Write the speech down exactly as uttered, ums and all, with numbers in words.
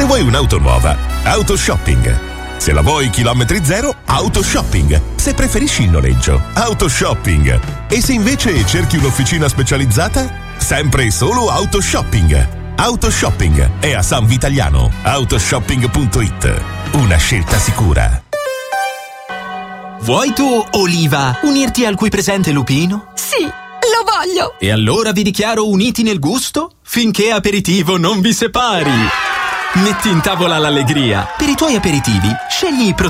Se vuoi un'auto nuova, Autoshopping. Se la vuoi chilometri zero, Autoshopping. Se preferisci il noleggio, Autoshopping. E se invece cerchi un'officina specializzata, sempre e solo Autoshopping. Autoshopping è a San Vitaliano. Autoshopping punto it. Una scelta sicura. Vuoi tu, Oliva, unirti al qui presente Lupino? Sì, lo voglio! E allora vi dichiaro uniti nel gusto finché aperitivo non vi separi. Metti in tavola l'allegria. Per i tuoi aperitivi, scegli i prodotti